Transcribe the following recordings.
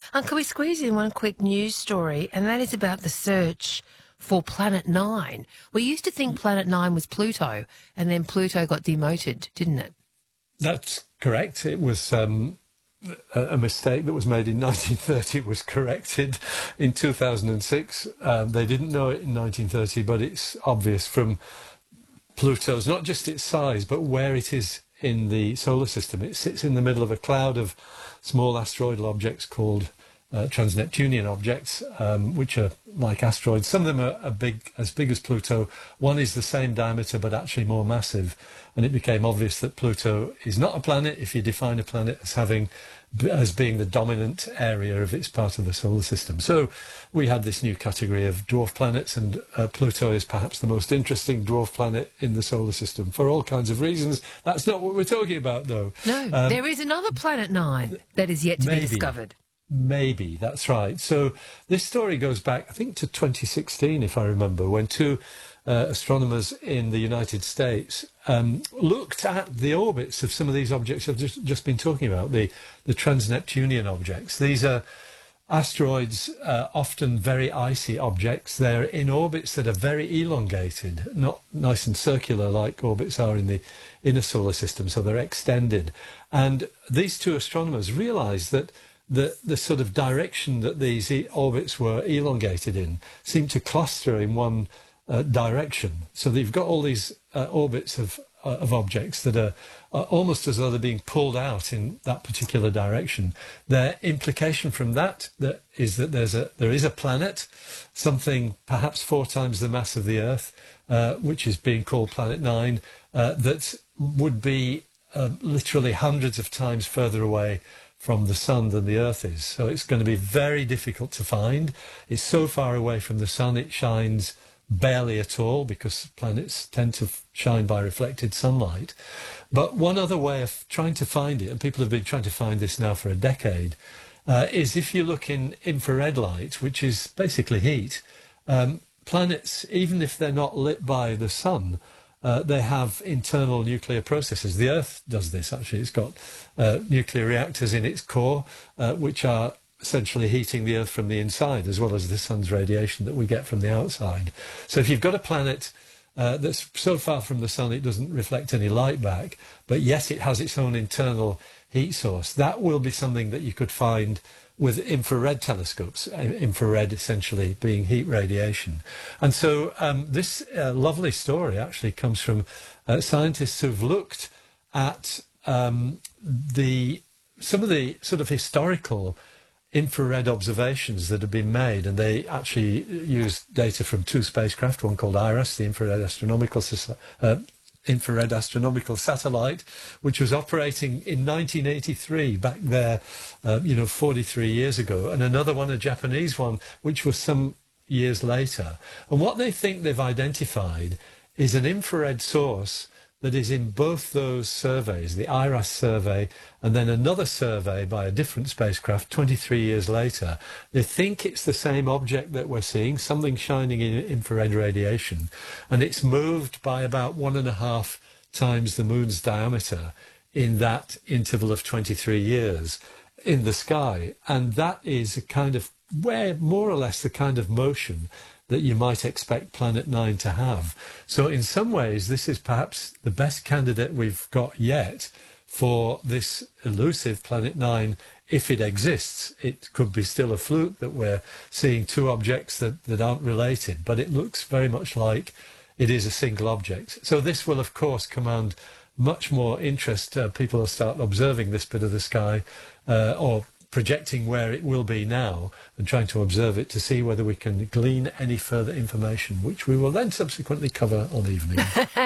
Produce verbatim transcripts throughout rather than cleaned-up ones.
Um, can we squeeze in one quick news story, and that is about the search for Planet Nine. We used to think Planet Nine was Pluto, and then Pluto got demoted, didn't it? That's correct. It was um, a, a mistake that was made in nineteen thirty. It was corrected in two thousand six. Um, they didn't know it in nineteen thirty, but it's obvious from Pluto's, not just its size, but where it is in the solar system. It sits in the middle of a cloud of small asteroidal objects called uh, trans-Neptunian objects, um, which are like asteroids. Some of them are, are big, as big as Pluto. One is the same diameter, but actually more massive. And it became obvious that Pluto is not a planet if you define a planet as having, as being the dominant area of its part of the solar system. So we had this new category of dwarf planets, and uh, Pluto is perhaps the most interesting dwarf planet in the solar system for all kinds of reasons. That's not what we're talking about, though. No, um, there is another Planet Nine that is yet to maybe, be discovered. Maybe, that's right. So this story goes back, I think, to twenty sixteen, if I remember, when two uh, astronomers in the United States um, looked at the orbits of some of these objects I've just, just been talking about, the, the trans-Neptunian objects. These are asteroids, uh, often very icy objects. They're in orbits that are very elongated, not nice and circular like orbits are in the inner solar system, so they're extended. And these two astronomers realized that the, the sort of direction that these e orbits were elongated in seemed to cluster in one uh, direction. So you've got all these uh, orbits of, uh, of objects that are uh, almost as though they're being pulled out in that particular direction. The implication from that, that is that there's a, there is a planet, something perhaps four times the mass of the Earth, uh, which is being called Planet Nine, uh, that would be uh, literally hundreds of times further away from the sun than the Earth is. So it's going to be very difficult to find. It's so far away from the sun it shines barely at all, because planets tend to shine by reflected sunlight. But one other way of trying to find it, and people have been trying to find this now for a decade, uh, is if you look in infrared light, which is basically heat, um, planets, even if they're not lit by the sun, Uh, they have internal nuclear processes. The Earth does this, actually. It's got uh, nuclear reactors in its core, uh, which are essentially heating the Earth from the inside, as well as the sun's radiation that we get from the outside. So if you've got a planet uh, that's so far from the sun it doesn't reflect any light back, but yet it has its own internal heat source, that will be something that you could find with infrared telescopes, infrared essentially being heat radiation. And so um, this uh, lovely story actually comes from uh, scientists who've looked at um, the some of the sort of historical infrared observations that have been made, and they actually use data from two spacecraft, one called IRAS, the Infrared Astronomical Society, uh, infrared astronomical satellite, which was operating in nineteen eighty-three, back there, uh, you know, forty-three years ago, and another one, a Japanese one, which was some years later. And what they think they've identified is an infrared source that is in both those surveys, the IRAS survey and then another survey by a different spacecraft twenty-three years later. They think it's the same object that we're seeing, something shining in infrared radiation, and it's moved by about one and a half times the moon's diameter in that interval of twenty-three years in the sky. And that is a kind of, where more or less the kind of motion that you might expect Planet Nine to have. So in some ways, this is perhaps the best candidate we've got yet for this elusive Planet Nine, if it exists. It could be still a fluke that we're seeing two objects that, that aren't related, but it looks very much like it is a single object. So this will, of course, command much more interest. Uh, people will start observing this bit of the sky, uh, or projecting where it will be now and trying to observe it to see whether we can glean any further information, which we will then subsequently cover on evening.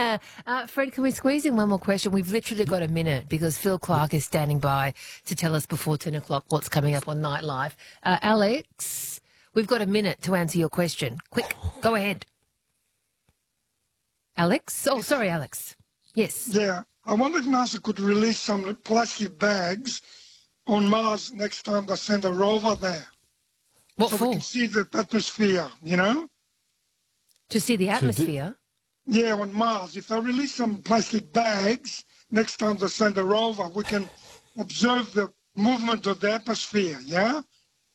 uh, Fred, can we squeeze in one more question? We've literally got a minute because Phil Clark is standing by to tell us before ten o'clock what's coming up on Nightlife. Uh, Alex, we've got a minute to answer your question. Quick, go ahead. Alex? Oh, sorry, Alex. Yes. Yeah, I wonder if NASA could release some plastic bags on Mars next time they send a rover there. What so for? we can see the atmosphere, you know? To see the atmosphere? Yeah, on Mars. If they release some plastic bags, next time they send a rover, we can observe the movement of the atmosphere, yeah?